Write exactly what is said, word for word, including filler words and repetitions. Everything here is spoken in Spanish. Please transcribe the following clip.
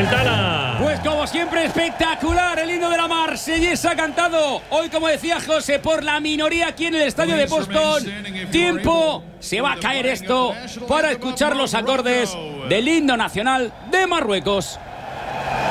Ventana. Pues como siempre, espectacular el himno de la Marsellesa cantado hoy, como decía José, por la minoría aquí en el estadio de Boston. Tiempo, se va a caer esto para escuchar los acordes del himno nacional de Marruecos.